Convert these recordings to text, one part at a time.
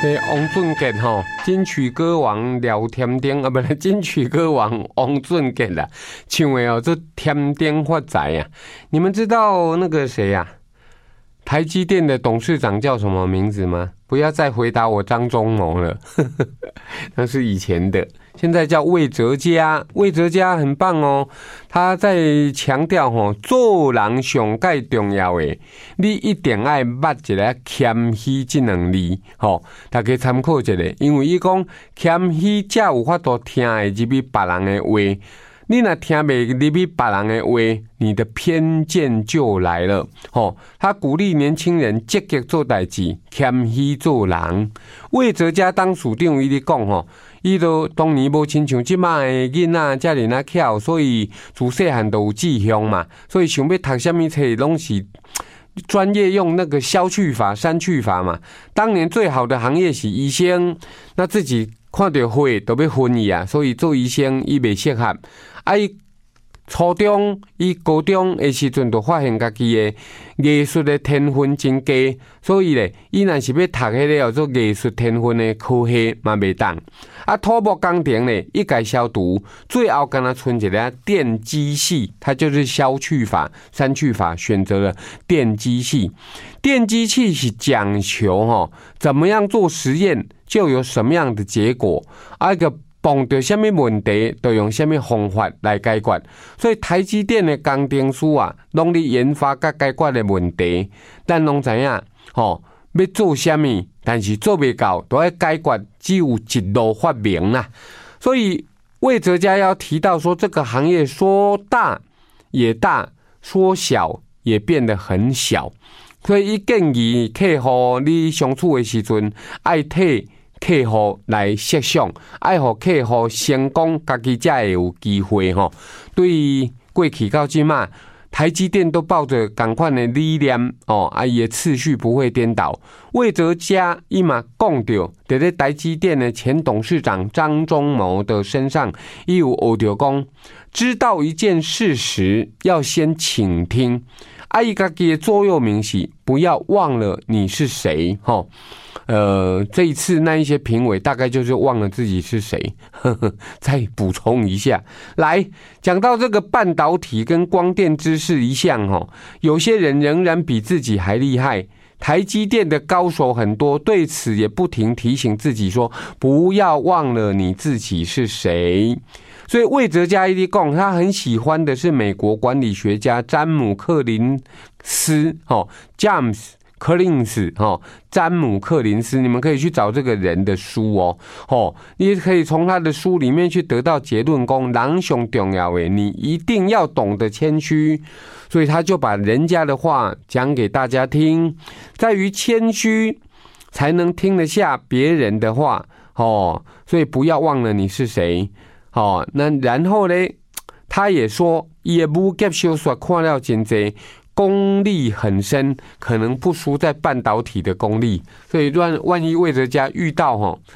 王俊杰吼，金曲歌王廖添丁啊，不是金曲歌王王俊杰啦，唱的哦，这添丁发财啊！你们知道那个谁呀？台积电的董事长叫什么名字吗？不要再回答我张忠谋了，那是以前的，现在叫魏哲家。魏哲家很棒哦，他在强调吼，做人上最重要的，你一定要捌一个谦虚这两字，吼，大家参考一下，因为伊讲谦虚才有法度听会入去别人的话。你若听袂入去别人的话，你的偏见就来了。他鼓励年轻人积极做代志，谦虚做人。魏哲家当署长，伊咧讲伊都当年无亲像即摆的囡仔遮尔啊巧，所以自细汉都有志向嘛，所以想要读什么册拢是专业用那个消去法、删去法嘛。当年最好的行业是医生，那自己看到血都要昏去啊，所以做医生伊袂适合。伊初中、伊高中的时阵，就发现家己的艺术的天分真佳，所以咧，伊若是要读迄个叫做艺术天分的科系嘛袂当。土木工程咧，一概消毒，最后敢若剩一个电机系，它就是消去法、删去法，选择了电机系。电机系是讲求怎么样做实验，就有什么样的结果，一个碰到什么问题，就用什么方法来解决。所以台积电的工程师啊，拢咧研发甲解决的问题，咱拢知影，要做什么，但是做袂到，都要解决，只有一路发明啦。所以魏哲家要提到说，这个行业说大也大，说小也变得很小。所以伊建议客户你相处的时阵，爱替客户来设想，爱互客户成功，家己才会有机会吼。对于过去到即嘛，台积电都抱着同款的理念伊的次序不会颠倒。魏哲家伊嘛讲到，在台积电的前董事长张忠谋的身上，伊有学到讲，知道一件事实，要先倾听。伊家己的座右铭是不要忘了你是谁这一次那一些评委大概就是忘了自己是谁。再补充一下，来讲到这个半导体跟光电知识一项有些人仍然比自己还厉害。台积电的高手很多，对此也不停提醒自己说，不要忘了你自己是谁。所以魏哲家一直讲，他很喜欢的是美国管理学家詹姆·克林斯，James Collins 詹姆·克林斯，你们可以去找这个人的书你也可以从他的书里面去得到结论，讲人上重要的，你一定要懂得谦虚。所以他就把人家的话讲给大家听，在于谦虚才能听得下别人的话所以不要忘了你是谁。那然后呢，他也说，他的武侠小说看了真多，功力很深，可能不输在半导体的功力。所以万一魏哲家遇到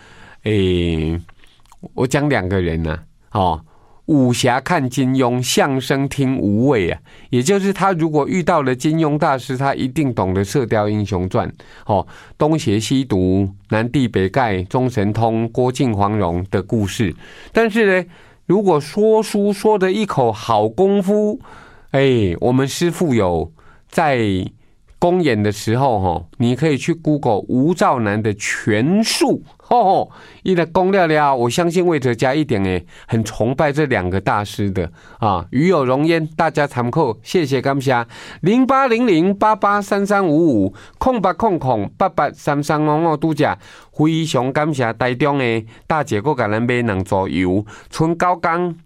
我讲两个人武侠看金庸，相声听吴畏啊，也就是他如果遇到了金庸大师，他一定懂得《射雕英雄传》东邪西毒、南帝北丐、钟神通、郭靖黄蓉的故事。但是呢，如果说书说的一口好功夫，我们师父有在公演的时候你可以去 Google 吴兆南的拳术一的公料了，我相信魏哲家一点很崇拜这两个大师的与有荣焉，大家参考，谢谢感谢。08008833550800883355拄只，非常感谢台中的大姐给咱买2组油，剩9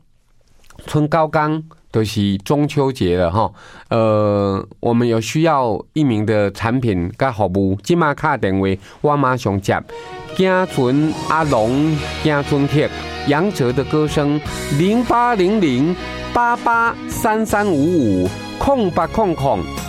天就是中秋节了我们有需要一名的产品跟服务，现在打电话我马上接。家存阿龙，家存铁，杨哲的歌声，08008833550800